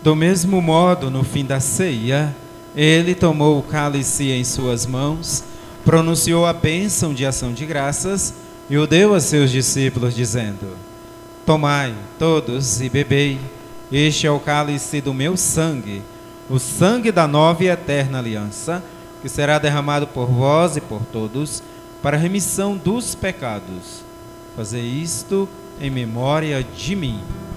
Do mesmo modo, no fim da ceia, ele tomou o cálice em suas mãos, pronunciou a bênção de ação de graças e o deu a seus discípulos, dizendo: Tomai todos e bebei, este é o cálice do meu sangue, o sangue da nova e eterna aliança, que será derramado por vós e por todos, para a remissão dos pecados. Fazei isto em memória de mim.